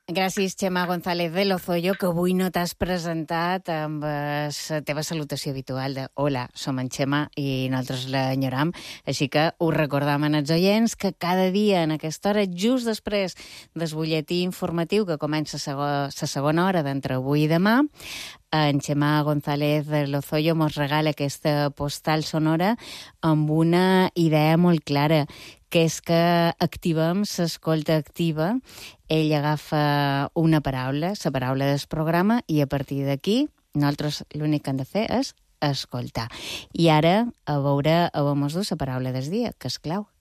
Gràcies, Xema González de Lozoyo, que avui no t'has presentat amb la teva salutació habitual de «Hola, som en Xema» i nosaltres l'enyoram. Així que us recordam als oients que cada dia en aquesta hora, just després del butlletí informatiu que comença la segona hora d'entre avui i demà, en Xema González de Lozoyo mos regala aquesta postal sonora amb una idea molt clara, que és que activem l'escolta activa. Ell agafa una paraula, la paraula del programa, i a partir d'aquí nosaltres l'únic que hem de fer és escoltar. I ara a veure, a vamos dur la paraula del dia, que és clau.